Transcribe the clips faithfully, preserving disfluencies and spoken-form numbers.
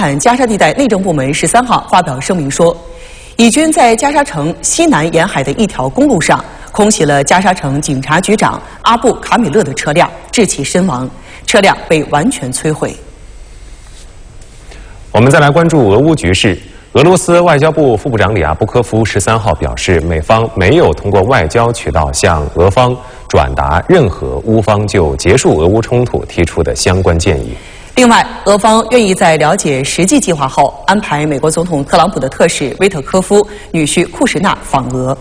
坎加沙地带内政部门十三号发表声明说，以军在加沙城西南沿海的一条公路上空袭了加沙城警察局长阿布卡米勒的车辆，致其身亡，车辆被完全摧毁。 我们再来关注俄乌局势。俄罗斯外交部副部长里亚布科夫十三号表示，美方没有通过外交渠道向俄方转达任何乌方就结束俄乌冲突提出的相关建议。 另外，俄方愿意在了解实际计划后，安排美国总统特朗普的特使威特科夫女婿库什纳访俄。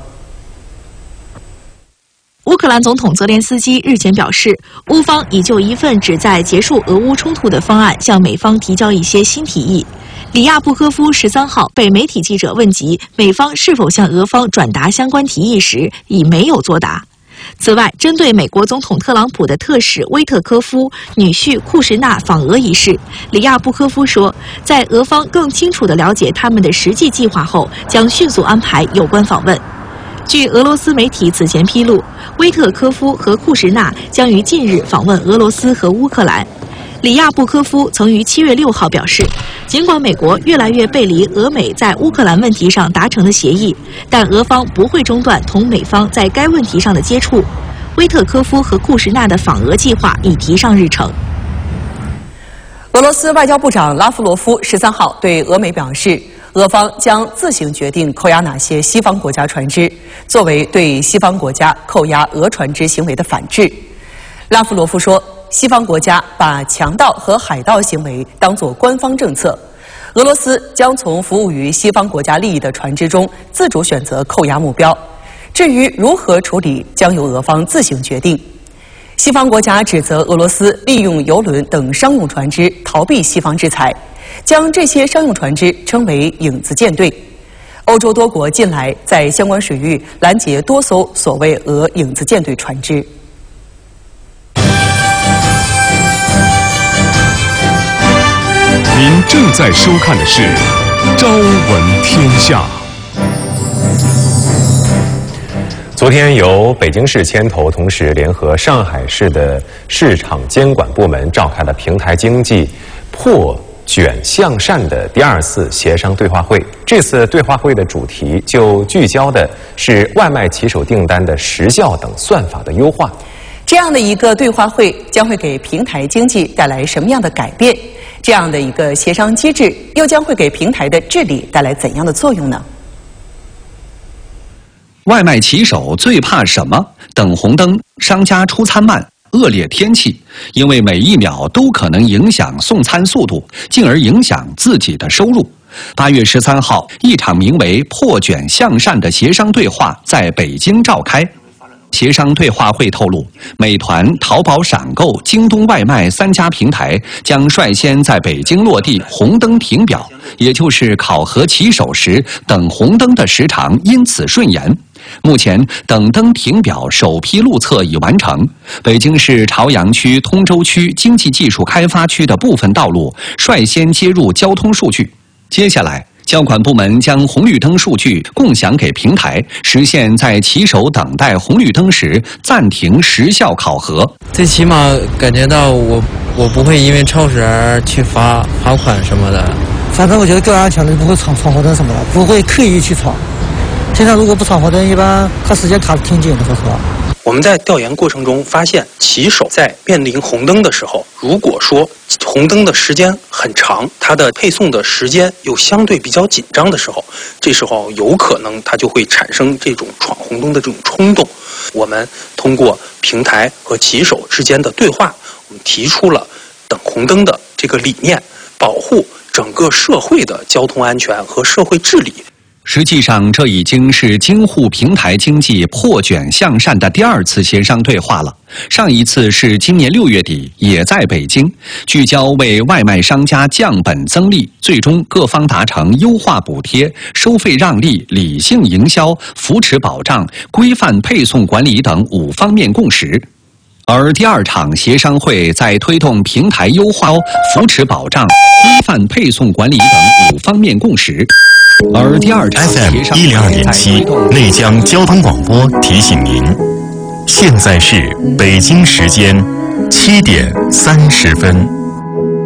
乌克兰总统泽连斯基日前表示，乌方已就一份旨在结束俄乌冲突的方案向美方提交一些新提议。里亚布科夫十三号被媒体记者问及美方是否向俄方转达相关提议时，已没有作答。此外，针对美国总统特朗普的特使威特科夫女婿库什纳访俄一事，里亚布科夫说，在俄方更清楚地了解他们的实际计划后，将迅速安排有关访问。据俄罗斯媒体此前披露，威特科夫和库什纳将于近日访问俄罗斯和乌克兰。里亚布科夫曾于七月六号表示，尽管美国越来越背离俄美在乌克兰问题上达成的协议，但俄方不会中断同美方在该问题上的接触。威特科夫和库什纳的访俄计划已提上日程。 俄罗斯外交部长拉夫罗夫十三号对俄媒表示，俄方将自行决定扣押哪些西方国家船只，作为对西方国家扣押俄船只行为的反制。拉夫罗夫说，西方国家把强盗和海盗行为当作官方政策，俄罗斯将从服务于西方国家利益的船只中自主选择扣押目标，至于如何处理，将由俄方自行决定。西方国家指责俄罗斯利用油轮等商用船只逃避西方制裁，将这些商用船只称为影子舰队。欧洲多国近来在相关水域拦截多艘所谓俄影子舰队船只。 您正在收看的是《朝闻天下》。 昨天由北京市牵头，同时联合上海市的市场监管部门召开了平台经济破卷向善的第二次协商对话会。这次对话会的主题就聚焦的是外卖骑手订单的时效等算法的优化。 这样的一个对话会将会给平台经济带来什么样的改变？这样的一个协商机制又将会给平台的治理带来怎样的作用呢？ 外卖骑手最怕什么？等红灯、商家出餐慢、恶劣天气，因为每一秒都可能影响送餐速度，进而影响自己的收入。八月十三号，一场名为“破卷向善”的协商对话在北京召开。协商对话会透露，美团、淘宝闪购、京东外卖三家平台将率先在北京落地红灯停表，也就是考核骑手时等红灯的时长因此顺延。目前，等灯停表首批路测已完成，北京市朝阳区、通州区经济技术开发区的部分道路率先接入交通数据。接下来，交管部门将红绿灯数据共享给平台，实现在骑手等待红绿灯时暂停时效考核。 最起码感觉到我我不会因为超时而去罚罚款什么的。 反正我觉得更安全的，不会闯闯红灯什么的，不会刻意去闯。现在如果不闯红灯，一般他时间卡得挺紧的，说实话。 我们在调研过程中发现，骑手在面临红灯的时候，如果说红灯的时间很长，它的配送的时间又相对比较紧张的时候，这时候有可能它就会产生这种闯红灯的这种冲动。我们通过平台和骑手之间的对话，我们提出了等红灯的这个理念，保护整个社会的交通安全和社会治理。 实际上，这已经是京沪平台经济破卷向善的第二次协商对话了。上一次是今年六月底，也在北京，聚焦为外卖商家降本增利，最终各方达成优化补贴、收费让利、理性营销、扶持保障、规范配送管理等五方面共识。而第二场协商会在推动平台优化、扶持保障、规范配送管理等五方面共识。而第二场 F M 一零二点七内江交通广播提醒您，现在是北京时间七点三十分。